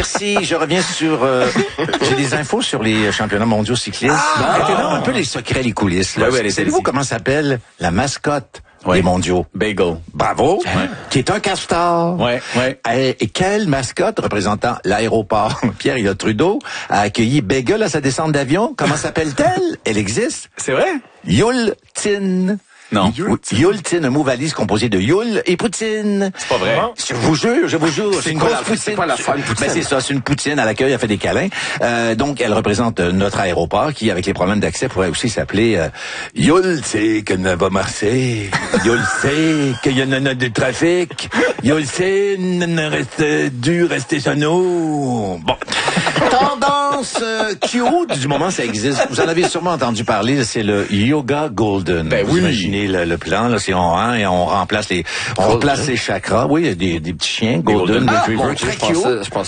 merci. Je reviens sur... j'ai des infos sur les championnats mondiaux cyclistes. Un peu les secrets, les coulisses. Là. Ouais, Savez-vous comment s'appelle la mascotte des mondiaux? Bagel. Bravo. Qui est un castor. Ouais. Et quelle mascotte représentant l'aéroport Pierre-Éliott Trudeau a accueilli Bagel à sa descente d'avion? Comment s'appelle-t-elle? Elle existe. C'est vrai? Yultin. Non. Yultin, un mot valise composé de Yule et poutine. C'est pas vrai. Je vous jure. C'est une grosse poutine. C'est quoi la forme poutine? Ben c'est ça, c'est une poutine à l'accueil, elle fait des câlins. Donc, elle représente notre aéroport qui, avec les problèmes d'accès, pourrait aussi s'appeler Yule, c'est que ne va marcher. Yule, c'est qu'il y en a de trafic. Yule, c'est dû rester sur nous. Bon. Tendance cute du moment, ça existe. Vous en avez sûrement entendu parler, c'est le Yoga Golden. Ben vous imaginez le plan, là, c'est on remplace les chakras. Oui, il y a des petits chiens, Golden Retriever, très cute. Je pensais